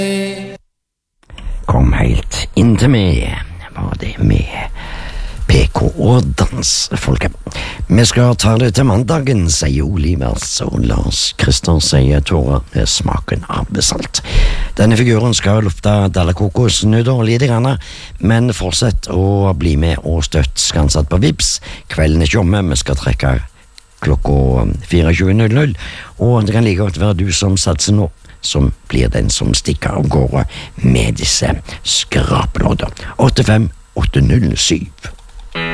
Kom helt inn til meg, var det med PK og dansfolket. Vi skal ta det til mandagen, sier Olivers, og Lars Christer sier Tore, med smaken av salt. Denne figuren skal lufte Dallakokos nyttår lite grann, men fortsett å bli med og støtt Skansatt på Vips. Kvelden er ikke omme, vi skal trekke klokka 24:00, og det kan like godt være du som satser nå, som blir den som stikker av gårde med disse skrapelodder. 85807